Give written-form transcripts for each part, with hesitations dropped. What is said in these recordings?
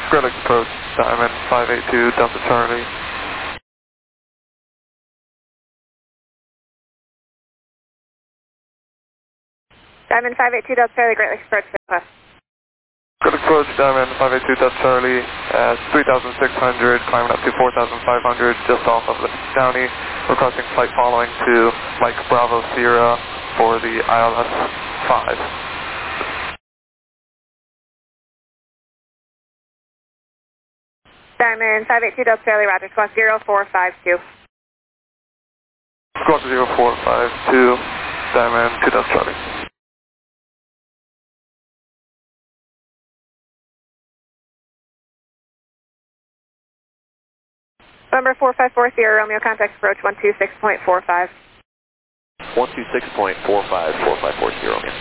Greenwich approach, Diamond 582 Delta Charlie. Diamond 582 Delta Charlie, Great Lakes approach, request. Greenwich approach, Diamond 582 Delta Charlie at 3,600, climbing up to 4,500 just off of the Downey. Requesting flight following to Mike Bravo Sierra for the ILS 5. Diamond 582 Delta Charlie, Roger, squawk 0452. Squawk 0452, Diamond 2 Delta Charlie. November 454 Sierra Romeo, contact approach 126.45. 126.45, 454 Sierra Romeo.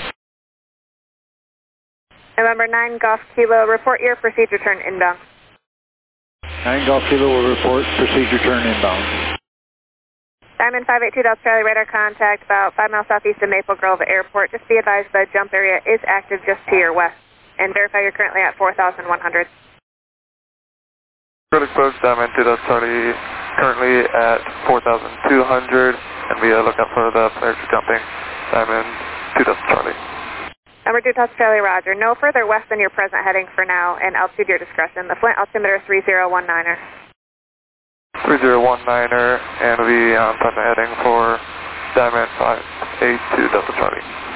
November 9 Golf Kilo, report your procedure turn inbound. 9 Golf Kilo will report procedure turn inbound. Diamond 582 Delta Charlie, radar contact about 5 miles southeast of Maple Grove Airport. Just be advised the jump area is active just to your west. And verify you're currently at 4,100. Greenwich approach, Diamond 2 Delta Charlie, currently at 4,200, and we look out for the players jumping, Diamond 2 Delta Charlie. Number 2 Delta Charlie, Roger. No further west than your present heading for now, and altitude your discretion. The Flint altimeter 3019er. 3019er, and we on present heading for Diamond 582 Delta Charlie.